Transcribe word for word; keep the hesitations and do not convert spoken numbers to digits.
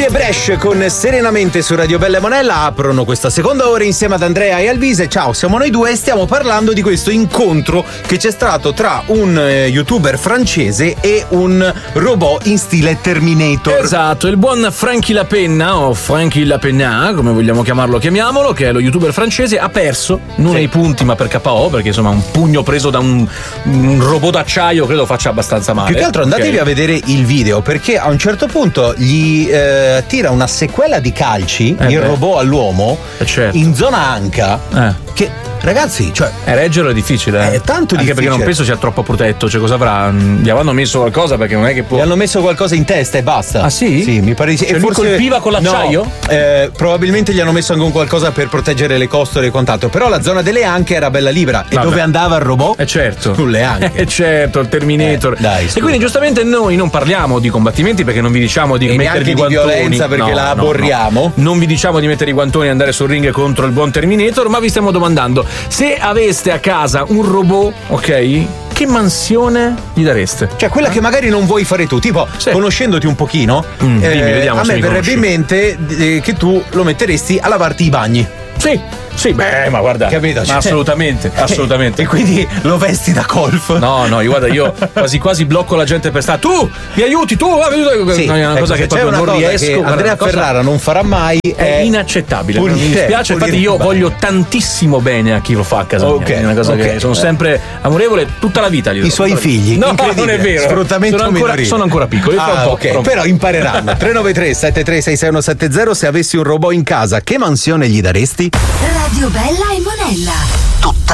e Bresh con Serenamente su Radio Bella e Monella aprono questa seconda ora insieme ad Andrea e Alvise. Ciao, siamo noi due e stiamo parlando di questo incontro che c'è stato tra un eh, youtuber francese e un robot in stile Terminator. Esatto, il buon Frankie Lapenna o Frankie Lapenna, come vogliamo chiamarlo, chiamiamolo, che è lo youtuber francese, ha perso, non Sì. ai punti ma per K O, perché insomma un pugno preso da un, un robot d'acciaio credo faccia abbastanza male. Più che altro andatevi Okay. a vedere il video, perché a un certo punto gli eh, tira una sequela di calci, Eh il beh. robot all'uomo, Eh certo. in zona anca, Eh. che ragazzi, cioè Eh, reggerlo è difficile. eh. È tanto Anche difficile. perché non penso sia troppo protetto. Cioè, cosa avrà? Gli avranno messo qualcosa perché non è che può. gli hanno messo qualcosa in testa e basta. Ah, sì? Sì, mi pare di sì. Cioè, E lui colpiva con l'acciaio? No, eh, probabilmente gli hanno messo anche un qualcosa per proteggere le costole e quant'altro. Però la zona delle anche era bella libera. E Vabbè. dove andava il robot? Eh certo. Sulle anche. Eh certo, il Terminator. Eh, dai, scusa. e quindi giustamente noi non parliamo di combattimenti perché non vi diciamo di E mettervi neanche i di guantoni. violenza perché No, la no, aborriamo. no. Non vi diciamo di mettere i guantoni e andare sul ring contro il buon Terminator, ma vi stiamo domandando: se aveste a casa un robot, ok? Che mansione gli dareste? Cioè quella che magari non vuoi fare tu, tipo Sì. conoscendoti un pochino, Mm, dimmi, vediamo a se me mi verrebbe in mente eh, che tu lo metteresti a lavarti i bagni. Sì, sì, beh, ma guarda, Capito? ma Cioè- assolutamente, assolutamente. E quindi lo vesti da golf. No, no, io guarda, io quasi quasi blocco la gente per stare. Tu mi aiuti, tu aiuti. Sì, No, è una ecco, cosa se che c'è proprio una non cosa riesco. che guarda, Andrea una cosa Ferrara non farà mai è è inaccettabile. pulire- mi dispiace, infatti pulire io il bagno. voglio tantissimo bene a chi lo fa a casa Ok, mia. È una cosa ok. che sono sempre amorevole tutta la vita. Gli do, I suoi tutta la vita. figli, No, incredibile. non è vero. Sfruttamento sono ancora, minorile. sono ancora piccoli. fra un Ah, po', ok, fra un po'. però impareranno. tre nove tre sette tre sei sei uno sette zero. Se avessi un robot in casa, che mansione gli daresti? Radio Bella e Monella. Tutta